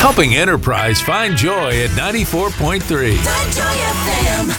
helping enterprise find joy at 94.3. The Joy FM.